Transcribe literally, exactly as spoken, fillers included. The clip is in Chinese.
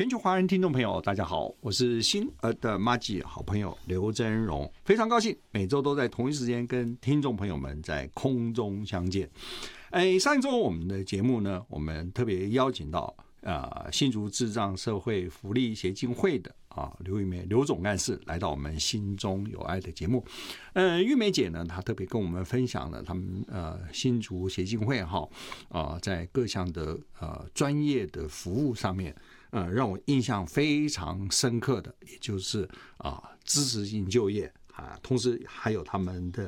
全球华人听众朋友，大家好，我是新儿的麻吉好朋友刘真荣，非常高兴每周都在同一时间跟听众朋友们在空中相见。哎，上一周我们的节目呢，我们特别邀请到呃新竹智障社会福利协进会的啊刘玉梅刘总干事来到我们心中有爱的节目。呃，玉梅姐呢，她特别跟我们分享了他们呃新竹协进会哈啊、呃、在各项的呃专业的服务上面。呃，让我印象非常深刻的，也就是啊、呃，支持性就业啊，同时还有他们的